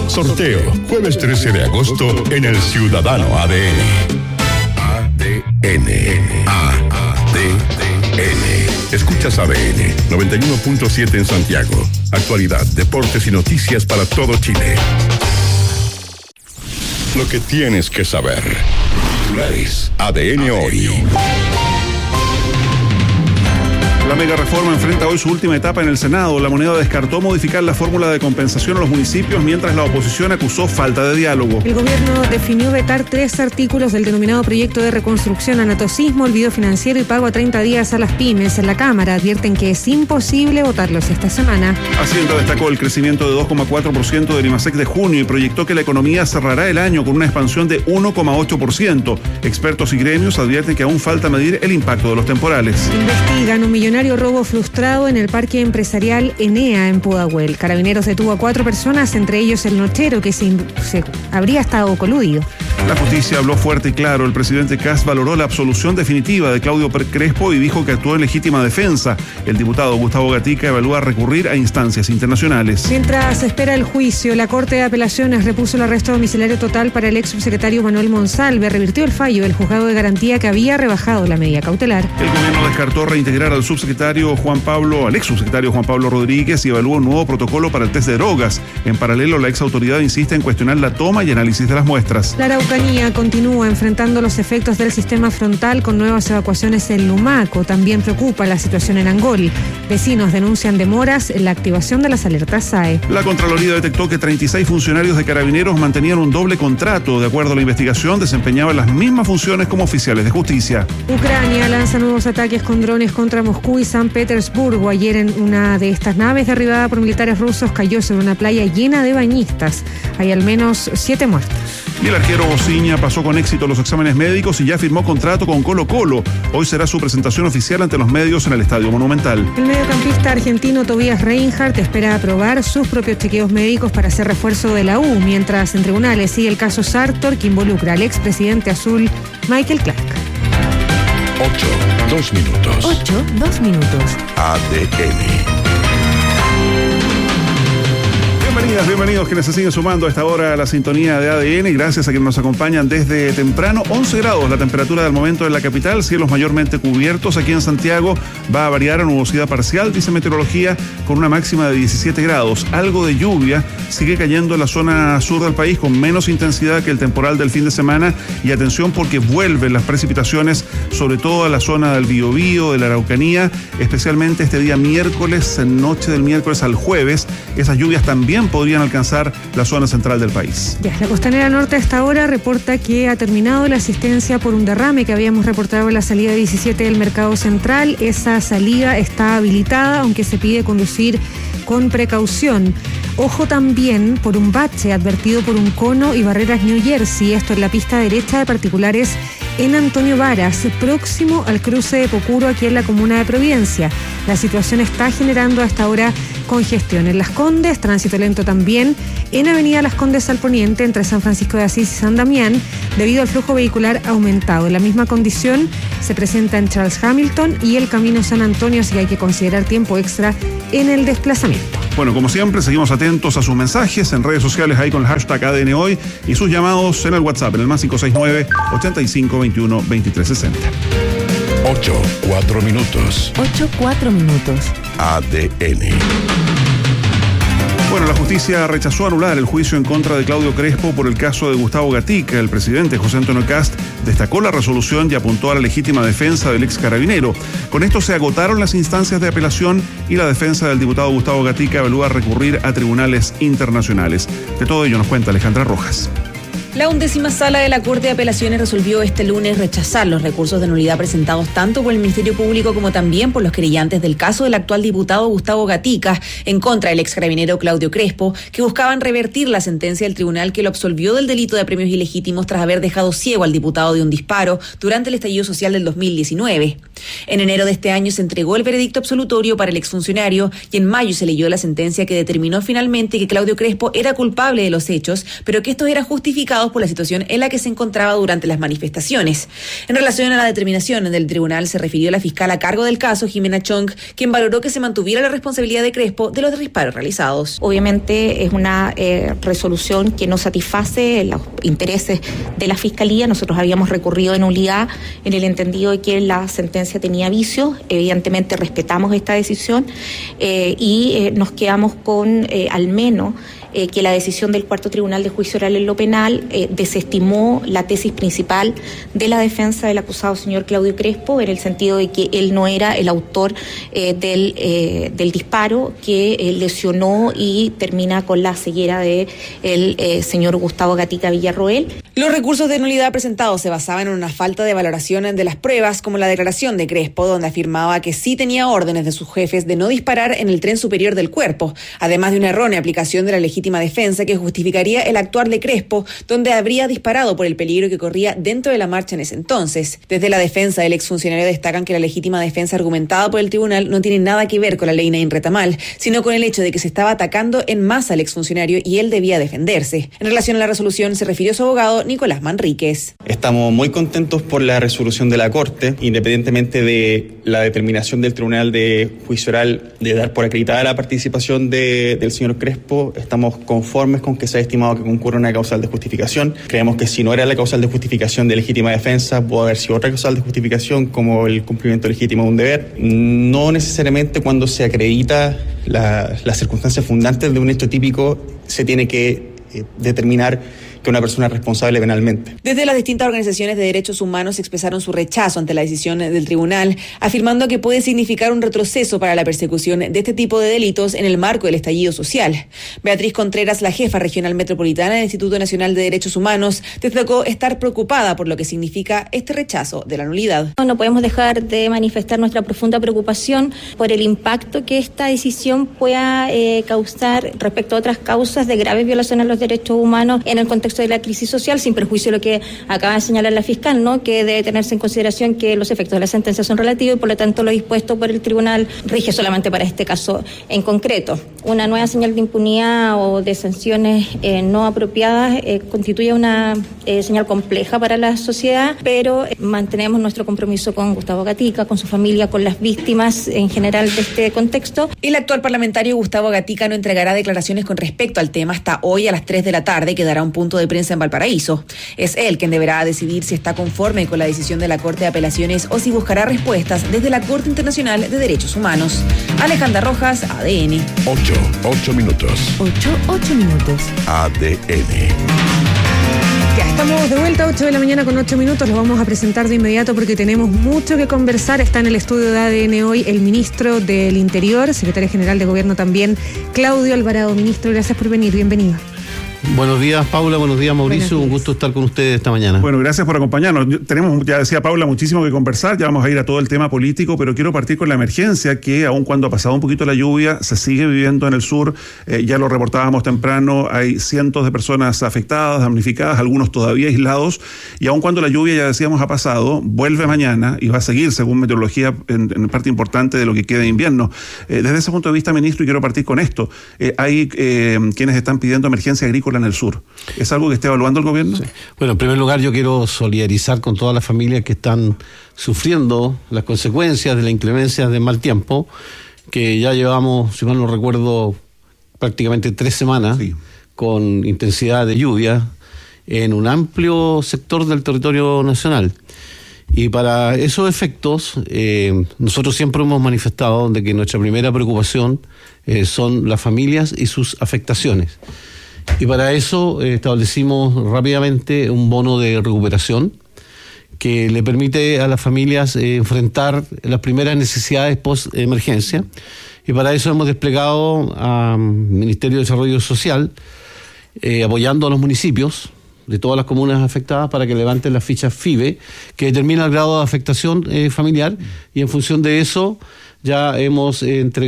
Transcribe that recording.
Sorteo, jueves 13 de agosto en el Ciudadano ADN. ADN. Escuchas ADN 91.7 en Santiago. Actualidad, deportes y noticias para todo Chile. Lo que tienes que saber. Titulares. ADN hoy. La mega reforma enfrenta hoy su última etapa en el Senado. La Moneda descartó modificar la fórmula de compensación a los municipios, mientras la oposición acusó falta de diálogo. El gobierno definió vetar 3 artículos del denominado proyecto de reconstrucción anatocismo, olvido financiero y pago a 30 días a las pymes. En la Cámara advierten que es imposible votarlos esta semana. Hacienda destacó el crecimiento de 2,4% del IMASEC de junio y proyectó que la economía cerrará el año con una expansión de 1,8%. Expertos y gremios advierten que aún falta medir el impacto de los temporales. Investigan un millonario robo frustrado en el parque empresarial Enea en Pudahuel. Carabineros detuvo a 4 personas, entre ellos el nochero que se habría estado coludido. La justicia habló fuerte y claro. El presidente Kast valoró la absolución definitiva de Claudio Crespo y dijo que actuó en legítima defensa. El diputado Gustavo Gatica evalúa recurrir a instancias internacionales. Mientras espera el juicio, la Corte de Apelaciones repuso el arresto domiciliario total para el ex subsecretario Manuel Monsalve. Revirtió el fallo del juzgado de garantía que había rebajado la medida cautelar. El gobierno descartó reintegrar al ex subsecretario Juan Pablo Rodríguez y evaluó un nuevo protocolo para el test de drogas. En paralelo, la ex autoridad insiste en cuestionar la toma y análisis de las muestras. La Araucanía continúa enfrentando los efectos del sistema frontal con nuevas evacuaciones en Lumaco. También preocupa la situación en Angol. Vecinos denuncian demoras en la activación de las alertas SAE. La Contraloría detectó que 36 funcionarios de Carabineros mantenían un doble contrato. De acuerdo a la investigación, desempeñaban las mismas funciones como oficiales de justicia. Ucrania lanza nuevos ataques con drones contra Moscú y San Petersburgo. Ayer en una de estas naves derribada por militares rusos cayó sobre una playa llena de bañistas. Hay al menos 7 muertos. Y el arquero Bociña pasó con éxito los exámenes médicos y ya firmó contrato con Colo-Colo. Hoy será su presentación oficial ante los medios en el Estadio Monumental. El mediocampista argentino Tobias Reinhardt espera aprobar sus propios chequeos médicos para hacer refuerzo de la U, mientras en tribunales sigue el caso Sartor, que involucra al expresidente azul Michael Clark. 2 minutos. ADN. Bienvenidos quienes se siguen sumando a esta hora a la sintonía de ADN. Gracias a quienes nos acompañan desde temprano. 11 grados la temperatura del momento en la capital, cielos mayormente cubiertos. Aquí en Santiago va a variar a nubosidad parcial, dice meteorología, con una máxima de 17 grados. Algo de lluvia sigue cayendo en la zona sur del país con menos intensidad que el temporal del fin de semana. Y atención porque vuelven las precipitaciones, sobre todo a la zona del Biobío, de la Araucanía, especialmente este día miércoles, noche del miércoles al jueves. Esas lluvias también podrían alcanzar la zona central del país. Ya, la Costanera Norte a esta hora reporta que ha terminado la asistencia por un derrame que habíamos reportado en la salida 17 del Mercado Central. Esa salida está habilitada, aunque se pide conducir con precaución. Ojo también por un bache advertido por un cono y barreras New Jersey, esto en la pista derecha de particulares en Antonio Varas, próximo al cruce de Pocuro aquí en la comuna de Providencia. La situación está generando hasta ahora congestión en Las Condes, tránsito lento también en Avenida Las Condes al poniente entre San Francisco de Asís y San Damián, debido al flujo vehicular aumentado. En la misma condición se presenta en Charles Hamilton y el Camino San Antonio, así que hay que considerar tiempo extra en el desplazamiento. Bueno, como siempre, seguimos atentos a sus mensajes en redes sociales ahí con el hashtag ADN Hoy y sus llamados en el WhatsApp, en el más 569-8521-2360. 4 minutos. ADN. Bueno, la justicia rechazó anular el juicio en contra de Claudio Crespo por el caso de Gustavo Gatica. El presidente José Antonio Kast destacó la resolución y apuntó a la legítima defensa del ex carabinero. Con esto se agotaron las instancias de apelación y la defensa del diputado Gustavo Gatica evalúa recurrir a tribunales internacionales. De todo ello nos cuenta Alejandra Rojas. La 11ª Sala de la Corte de Apelaciones resolvió este lunes rechazar los recursos de nulidad presentados tanto por el Ministerio Público como también por los querellantes del caso del actual diputado Gustavo Gatica en contra del ex carabinero Claudio Crespo, que buscaban revertir la sentencia del tribunal que lo absolvió del delito de premios ilegítimos tras haber dejado ciego al diputado de un disparo durante el estallido social del 2019. En enero de este año se entregó el veredicto absolutorio para el exfuncionario y en mayo se leyó la sentencia que determinó finalmente que Claudio Crespo era culpable de los hechos, pero que estos eran justificados por la situación en la que se encontraba durante las manifestaciones. En relación a la determinación del tribunal se refirió la fiscal a cargo del caso, Jimena Chong, quien valoró que se mantuviera la responsabilidad de Crespo de los disparos realizados. Obviamente es una resolución que no satisface los intereses de la Fiscalía. Nosotros habíamos recurrido en nulidad en el entendido de que la sentencia tenía vicios. Evidentemente respetamos esta decisión y nos quedamos con al menos que la decisión del Cuarto Tribunal de Juicio Oral en lo Penal desestimó la tesis principal de la defensa del acusado señor Claudio Crespo, en el sentido de que él no era el autor del disparo que lesionó y termina con la ceguera de el señor Gustavo Gatica Villarroel. Los recursos de nulidad presentados se basaban en una falta de valoración de las pruebas, como la declaración de Crespo, donde afirmaba que sí tenía órdenes de sus jefes de no disparar en el tren superior del cuerpo, además de una errónea aplicación de la legítima defensa que justificaría el actuar de Crespo, donde habría disparado por el peligro que corría dentro de la marcha en ese entonces. Desde la defensa del exfuncionario destacan que la legítima defensa argumentada por el tribunal no tiene nada que ver con la ley Nain Retamal, sino con el hecho de que se estaba atacando en masa al exfuncionario y él debía defenderse. En relación a la resolución se refirió su abogado Nicolás Manríquez. Estamos muy contentos por la resolución de la Corte, independientemente de la determinación del Tribunal de Juicio Oral de dar por acreditada la participación del señor Crespo. Estamos conformes con que se ha estimado que concurre una causal de justificación. Creemos que si no era la causal de justificación de legítima defensa, puede haber sido otra causal de justificación como el cumplimiento legítimo de un deber. No necesariamente cuando se acredita las circunstancias fundantes de un hecho típico se tiene que determinar que una persona es responsable penalmente. Desde las distintas organizaciones de derechos humanos expresaron su rechazo ante la decisión del tribunal, afirmando que puede significar un retroceso para la persecución de este tipo de delitos en el marco del estallido social. Beatriz Contreras, la jefa regional metropolitana del Instituto Nacional de Derechos Humanos, destacó estar preocupada por lo que significa este rechazo de la nulidad. No podemos dejar de manifestar nuestra profunda preocupación por el impacto que esta decisión pueda causar respecto a otras causas de graves violaciones a los derechos humanos en el contexto de la crisis social, sin perjuicio de lo que acaba de señalar la fiscal, ¿no? Que debe tenerse en consideración que los efectos de la sentencia son relativos y por lo tanto lo dispuesto por el tribunal rige solamente para este caso en concreto. Una nueva señal de impunidad o de sanciones no apropiadas constituye una señal compleja para la sociedad, pero mantenemos nuestro compromiso con Gustavo Gatica, con su familia, con las víctimas en general de este contexto. El actual parlamentario Gustavo Gatica no entregará declaraciones con respecto al tema hasta hoy a las 3 de la tarde, que dará un punto de prensa en Valparaíso. Es él quien deberá decidir si está conforme con la decisión de la Corte de Apelaciones o si buscará respuestas desde la Corte Internacional de Derechos Humanos. Alejandra Rojas, ADN. 8 minutos. 8 minutos. ADN. Ya estamos de vuelta, 8 de la mañana con 8 minutos. Los vamos a presentar de inmediato porque tenemos mucho que conversar. Está en el estudio de ADN hoy el ministro del Interior, secretario general de Gobierno también, Claudio Alvarado. Ministro, gracias por venir. Bienvenido. Buenos días, Paula. Buenos días, Mauricio. Un gusto estar con ustedes esta mañana. Bueno, gracias por acompañarnos. Tenemos, ya decía Paula, muchísimo que conversar. Ya vamos a ir a todo el tema político, pero quiero partir con la emergencia que, aun cuando ha pasado un poquito la lluvia, se sigue viviendo en el sur. Ya lo reportábamos temprano. Hay cientos de personas afectadas, damnificadas, algunos todavía aislados. Y aun cuando la lluvia, ya decíamos, ha pasado, vuelve mañana y va a seguir, según meteorología, en parte importante de lo que queda de invierno. Desde ese punto de vista, ministro, y quiero partir con esto. Hay quienes están pidiendo emergencia agrícola en el sur. ¿Es algo que esté evaluando el gobierno? Sí. Bueno, en primer lugar yo quiero solidarizar con todas las familias que están sufriendo las consecuencias de la inclemencia del mal tiempo, que ya llevamos, si mal no recuerdo, prácticamente 3 semanas con intensidad de lluvia en un amplio sector del territorio nacional. Y para esos efectos, nosotros siempre hemos manifestado de que nuestra primera preocupación son las familias y sus afectaciones. Y para eso establecimos rápidamente un bono de recuperación que le permite a las familias enfrentar las primeras necesidades post-emergencia. Y para eso hemos desplegado al Ministerio de Desarrollo Social, apoyando a los municipios de todas las comunas afectadas para que levanten las fichas FIBE, que determina el grado de afectación familiar, y en función de eso ya hemos entregado